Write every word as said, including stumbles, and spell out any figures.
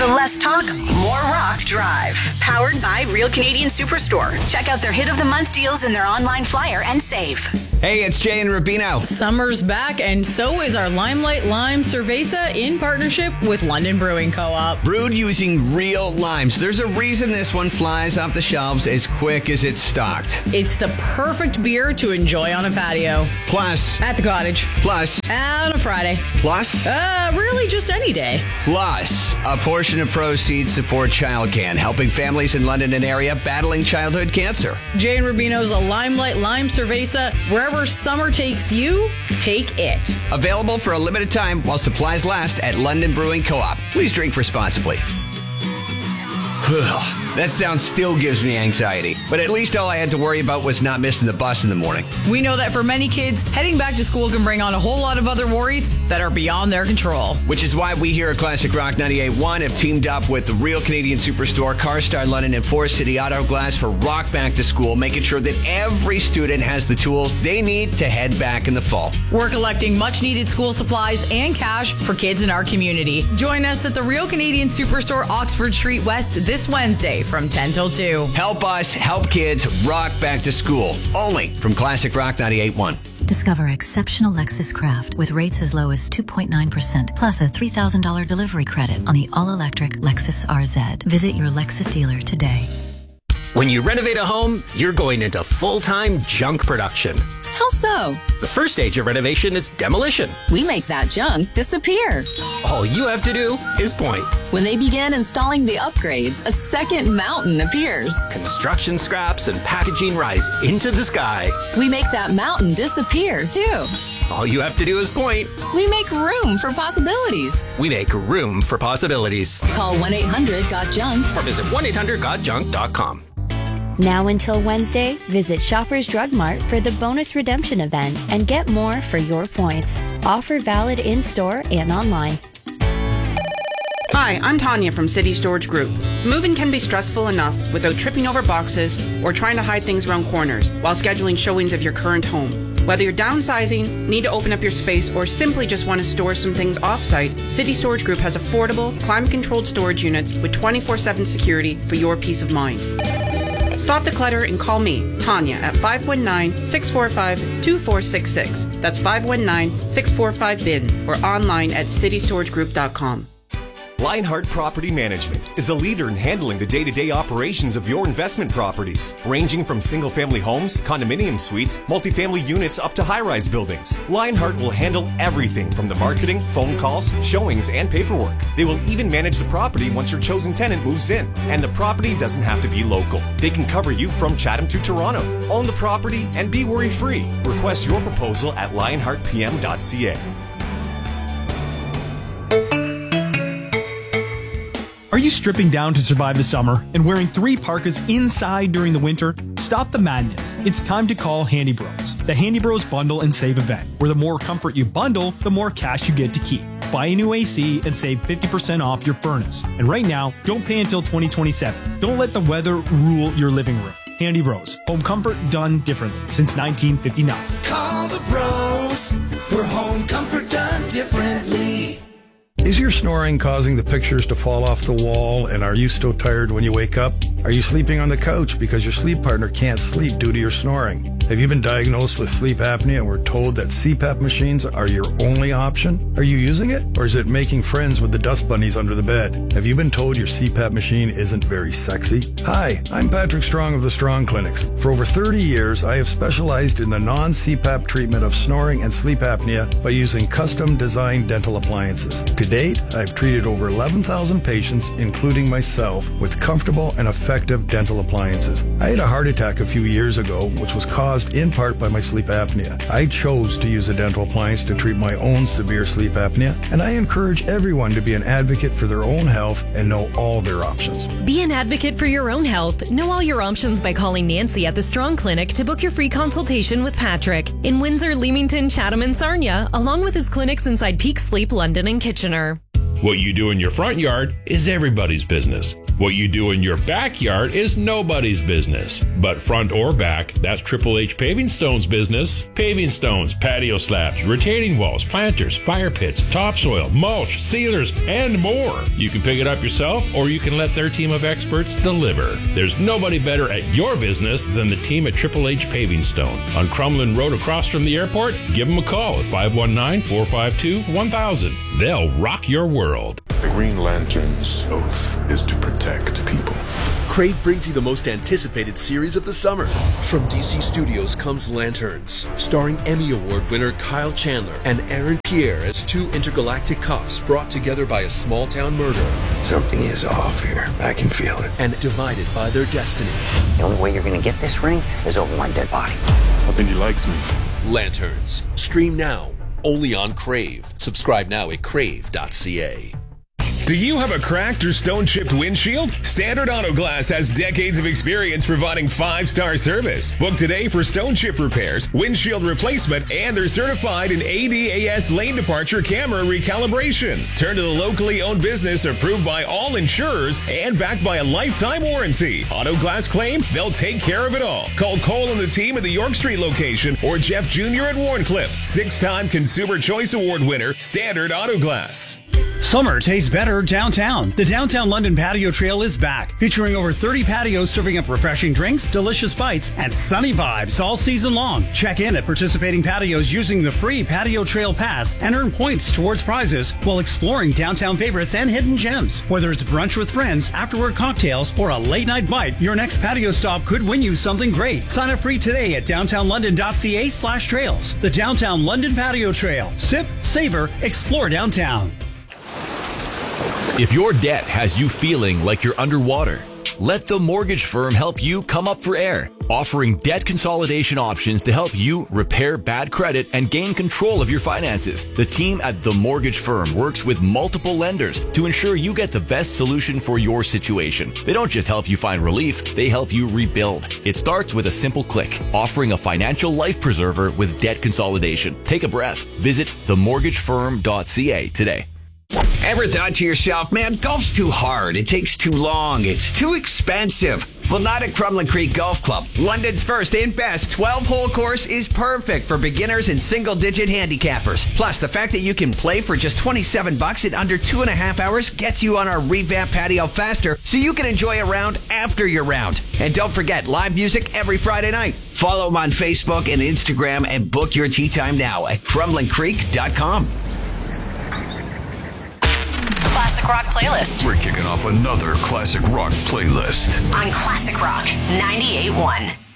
The Less Talk, More Rock Drive. Powered by Real Canadian Superstore. Check out their Hit of the Month deals in their online flyer and save. Hey, it's Jay and Rubino. Summer's back, and so is our Limelight Lime Cerveza in partnership with London Brewing Co-op. Brewed using real limes. There's a reason this one flies off the shelves as quick as it's stocked. It's the perfect beer to enjoy on a patio. Plus. At the cottage. Plus. On a Friday. Plus. Uh, really just any day. Plus. A portion of proceeds support ChildCan, helping families in London and area battling childhood cancer. Jay and Rubino's a Limelight Lime Cerveza. Wherever summer takes you, take it. Available for a limited time while supplies last at London Brewing Co-op. Please drink responsibly. That sound still gives me anxiety, but at least all I had to worry about was not missing the bus in the morning. We know that for many kids, heading back to school can bring on a whole lot of other worries that are beyond their control. Which is why we here at Classic Rock ninety-eight point one have teamed up with the Real Canadian Superstore, CarStar London, and Forest City Auto Glass for Rock Back to School, making sure that every student has the tools they need to head back in the fall. We're collecting much-needed school supplies and cash for kids in our community. Join us at the Real Canadian Superstore, Oxford Street West, this Wednesday from ten till two. Help us help kids rock back to school. Only from Classic Rock ninety-eight point one. Discover exceptional Lexus Craft with rates as low as two point nine percent plus a three thousand dollars delivery credit on the all-electric Lexus R Z. Visit your Lexus dealer today. When you renovate a home, you're going into full-time junk production. How so? The first stage of renovation is demolition. We make that junk disappear. All you have to do is point. When they begin installing the upgrades, a second mountain appears. Construction scraps and packaging rise into the sky. We make that mountain disappear, too. All you have to do is point. We make room for possibilities. We make room for possibilities. Call one eight hundred got junk or visit one eight hundred got junk dot com. Now until Wednesday, visit Shoppers Drug Mart for the bonus redemption event and get more for your points. Offer valid in-store and online. Hi, I'm Tanya from City Storage Group. Moving can be stressful enough without tripping over boxes or trying to hide things around corners while scheduling showings of your current home. Whether you're downsizing, need to open up your space, or simply just want to store some things off-site, City Storage Group has affordable, climate-controlled storage units with twenty-four seven security for your peace of mind. Stop the clutter and call me, Tanya, at five one nine, six four five, two four six six. That's five one nine, six four five, B I N or online at city storage group dot com. Lionheart Property Management is a leader in handling the day-to-day operations of your investment properties, ranging from single-family homes, condominium suites, multifamily units, up to high-rise buildings. Lionheart will handle everything from the marketing, phone calls, showings, and paperwork. They will even manage the property once your chosen tenant moves in, and the property doesn't have to be local. They can cover you from Chatham to Toronto. Own the property and be worry-free. Request your proposal at lionheart p m dot c a. Are you stripping down to survive the summer and wearing three parkas inside during the winter? Stop the madness. It's time to call Handy Bros. The Handy Bros Bundle and Save event, where the more comfort you bundle, the more cash you get to keep. Buy a new A C and save fifty percent off your furnace. And right now, don't pay until twenty twenty-seven. Don't let the weather rule your living room. Handy Bros. Home comfort done differently since nineteen fifty-nine. Call the bros for home comfort done differently. Is your snoring causing the pictures to fall off the wall, and are you still tired when you wake up? Are you sleeping on the couch because your sleep partner can't sleep due to your snoring? Have you been diagnosed with sleep apnea and were told that C PAP machines are your only option? Are you using it, or is it making friends with the dust bunnies under the bed? Have you been told your C PAP machine isn't very sexy? Hi, I'm Patrick Strong of the Strong Clinics. For over thirty years, I have specialized in the non-C PAP treatment of snoring and sleep apnea by using custom-designed dental appliances. To date, I've treated over eleven thousand patients, including myself, with comfortable and effective dental appliances. I had a heart attack a few years ago, which was caused in part by my sleep apnea. I chose to use a dental appliance to treat my own severe sleep apnea, and I encourage everyone to be an advocate for their own health and know all their options. Be an advocate for your own health. Know all your options by calling Nancy at the Strong Clinic to book your free consultation with Patrick in Windsor, Leamington, Chatham, and Sarnia, along with his clinics inside Peak Sleep, London, and Kitchener. What you do in your front yard is everybody's business. What you do in your backyard is nobody's business. But front or back, that's Triple H Paving Stone's business. Paving stones, patio slabs, retaining walls, planters, fire pits, topsoil, mulch, sealers, and more. You can pick it up yourself, or you can let their team of experts deliver. There's nobody better at your business than the team at Triple H Paving Stone. On Crumlin Road across from the airport, give them a call at five one nine, four five two, one thousand. They'll rock your world. The Green Lantern's oath is to protect people. Crave brings you the most anticipated series of the summer. From D C Studios comes Lanterns, starring Emmy Award winner Kyle Chandler and Aaron Pierre as two intergalactic cops brought together by a small-town murder. Something is off here. I can feel it. And divided by their destiny. The only way you're going to get this ring is over my dead body. I think he likes me. Lanterns. Stream now. Only on Crave. Subscribe now at crave dot c a. Do you have a cracked or stone-chipped windshield? Standard Auto Glass has decades of experience providing five-star service. Book today for stone chip repairs, windshield replacement, and they're certified in A D A S lane departure camera recalibration. Turn to the locally owned business approved by all insurers and backed by a lifetime warranty. Auto Glass claim, they'll take care of it all. Call Cole and the team at the York Street location or Jeff Junior at Warncliffe. Six-time Consumer Choice Award winner, Standard Auto Glass. Summer tastes better downtown. The Downtown London Patio Trail is back, featuring over thirty patios serving up refreshing drinks, delicious bites, and sunny vibes all season long. Check in at participating patios using the free Patio Trail Pass and earn points towards prizes while exploring downtown favorites and hidden gems. Whether it's brunch with friends, afterwork cocktails, or a late night bite, your next patio stop could win you something great. Sign up free today at downtown london dot c a slash trails. The Downtown London Patio Trail. Sip, savor, explore downtown. If your debt has you feeling like you're underwater, let the mortgage firm help you come up for air, offering debt consolidation options to help you repair bad credit and gain control of your finances. The team at The Mortgage Firm works with multiple lenders to ensure you get the best solution for your situation. They don't just help you find relief, they help you rebuild. It starts with a simple click, offering a financial life preserver with debt consolidation. Take a breath. Visit the mortgage firm dot c a today. Ever thought to yourself, man, golf's too hard, it takes too long, it's too expensive? Well, not at Crumlin Creek Golf Club. London's first and best twelve-hole course is perfect for beginners and single-digit handicappers. Plus, the fact that you can play for just twenty-seven bucks in under two and a half hours gets you on our revamped patio faster, so you can enjoy a round after your round. And don't forget, live music every Friday night. Follow them on Facebook and Instagram and book your tee time now at crumlin creek dot com. Classic Rock Playlist. We're kicking off another Classic Rock playlist on Classic Rock ninety-eight point one.